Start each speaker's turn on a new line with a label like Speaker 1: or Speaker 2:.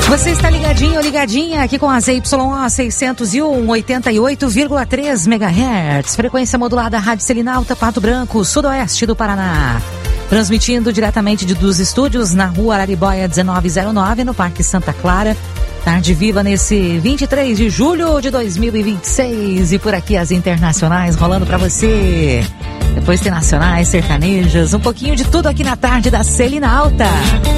Speaker 1: Você está ligadinho ou ligadinha aqui com a ZYO 601, 88,3 MHz. Frequência modulada Rádio Selinalta, Pato Branco, sudoeste do Paraná. Transmitindo diretamente dos estúdios na Rua Araribóia 1909, no Parque Santa Clara. Tarde viva nesse 23 de julho de 2026. E por aqui as internacionais rolando pra você. Depois tem nacionais, sertanejas, um pouquinho de tudo aqui na tarde da Selinalta.